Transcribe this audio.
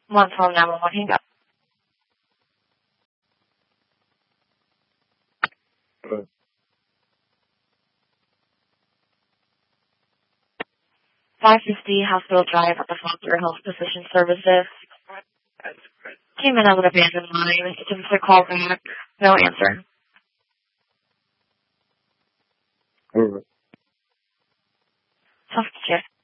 One phone 911, hang up. 550 Hospital Drive at the Foster Health Physician Services. Came in as an abandoned line. Attempted to call back. No answer. All right. Tough to check.